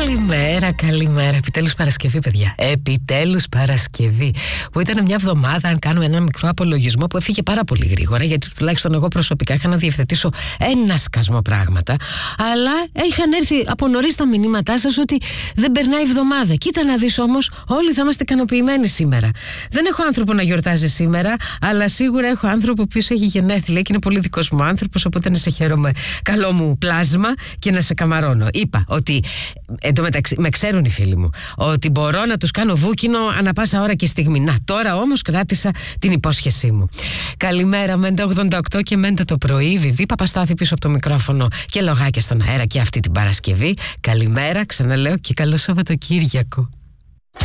Καλημέρα. Επιτέλους Παρασκευή, παιδιά. Επιτέλους Παρασκευή. Που ήταν μια εβδομάδα, αν κάνουμε ένα μικρό απολογισμό, που έφυγε πάρα πολύ γρήγορα, γιατί τουλάχιστον εγώ προσωπικά είχα να διευθετήσω ένα σκασμό πράγματα. Αλλά είχαν έρθει από νωρίς τα μηνύματά σας ότι δεν περνάει εβδομάδα. Κοίτα να δεις όμως, όλοι θα είμαστε ικανοποιημένοι σήμερα. Δεν έχω άνθρωπο να γιορτάζει σήμερα, αλλά σίγουρα έχω άνθρωπο που έχει γενέθλια και είναι πολύ δικός μου άνθρωπος. Οπότε να σε χαίρομαι καλό μου πλάσμα και να σε καμαρώνω. Είπα ότι εντωμεταξύ με ξέρουν οι φίλοι μου ότι μπορώ να τους κάνω βούκινο ανα πάσα ώρα και στιγμή. Να, τώρα όμως κράτησα την υπόσχεσή μου. Καλημέρα, Μέντα 88 και Μέντα το πρωί. Βιβί Παπαστάθη πίσω από το μικρόφωνο και λογάκια στον αέρα και αυτή την Παρασκευή. Καλημέρα, ξαναλέω, και καλό Σαββατοκύριακο.